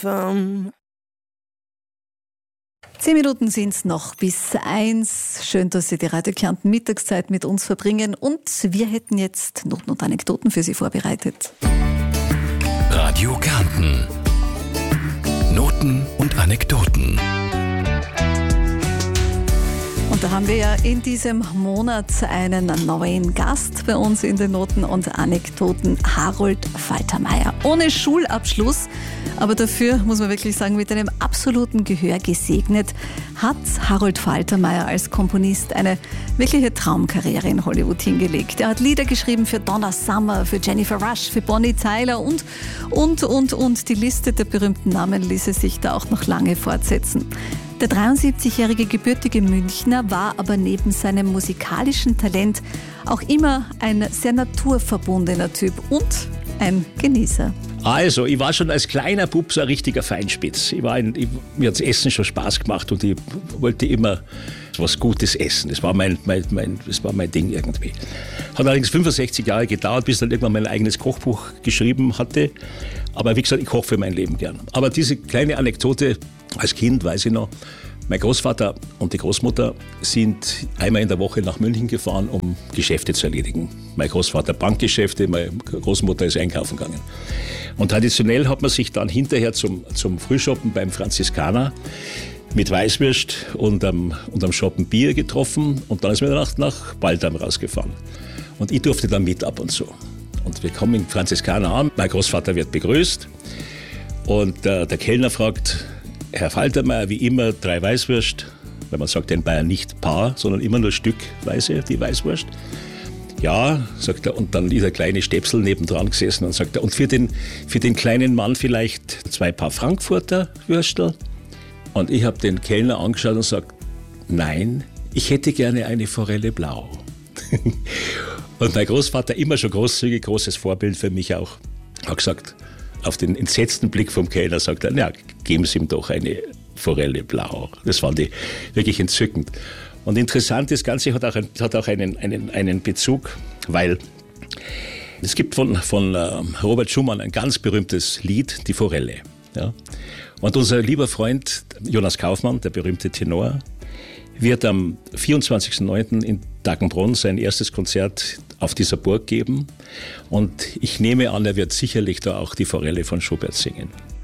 10 Minuten sind es noch bis 1. Schön, dass Sie die Radio Kärnten Mittagszeit mit uns verbringen. Und wir hätten jetzt Noten und Anekdoten für Sie vorbereitet. Radio Kärnten. Noten und Anekdoten. Und da haben wir ja in diesem Monat einen neuen Gast bei uns in den Noten und Anekdoten, Harold Faltermeier. Ohne Schulabschluss, aber dafür, muss man wirklich sagen, mit einem absoluten Gehör gesegnet, hat Harold Faltermeier als Komponist eine wirkliche Traumkarriere in Hollywood hingelegt. Er hat Lieder geschrieben für Donna Summer, für Jennifer Rush, für Bonnie Tyler und. Die Liste der berühmten Namen ließe sich da auch noch lange fortsetzen. Der 73-jährige gebürtige Münchner war aber neben seinem musikalischen Talent auch immer ein sehr naturverbundener Typ und ein Genießer. Also, ich war schon als kleiner Bub so ein richtiger Feinspitz. Mir hat das Essen schon Spaß gemacht und ich wollte immer was Gutes essen. Das war mein Ding irgendwie. Hat allerdings 65 Jahre gedauert, bis ich dann irgendwann mein eigenes Kochbuch geschrieben hatte. Aber wie gesagt, ich koche für mein Leben gern. Aber diese kleine Anekdote, als Kind weiß ich noch, mein Großvater und die Großmutter sind einmal in der Woche nach München gefahren, um Geschäfte zu erledigen. Mein Großvater Bankgeschäfte, meine Großmutter ist einkaufen gegangen. Und traditionell hat man sich dann hinterher zum Frühschoppen beim Franziskaner mit Weißwürst und am Schoppen Bier getroffen und dann ist man nach Baldheim rausgefahren. Und ich durfte dann mit ab und zu. Und wir kommen im Franziskaner an, mein Großvater wird begrüßt und der Kellner fragt, Herr Faltermeier, wie immer 3 Weißwürst, weil man sagt in Bayern nicht Paar, sondern immer nur stückweise die Weißwurst. Ja, sagt er, und dann ist der kleine Stäpsel nebendran gesessen und sagt er, und für den kleinen Mann vielleicht 2 Paar Frankfurter Würstel? Und ich habe den Kellner angeschaut und gesagt, nein, ich hätte gerne eine Forelle blau. Und mein Großvater, immer schon großzügig, großes Vorbild für mich auch, hat gesagt, auf den entsetzten Blick vom Kellner sagt er, ja, geben Sie ihm doch eine Forelle blau. Das fand ich wirklich entzückend. Und interessant, das Ganze hat auch einen Bezug, weil es gibt von Robert Schumann ein ganz berühmtes Lied, die Forelle. Ja? Und unser lieber Freund Jonas Kaufmann, der berühmte Tenor, wird am 24.09. in Daggenbronn sein erstes Konzert auf dieser Burg geben. Und ich nehme an, er wird sicherlich da auch die Forelle von Schubert singen.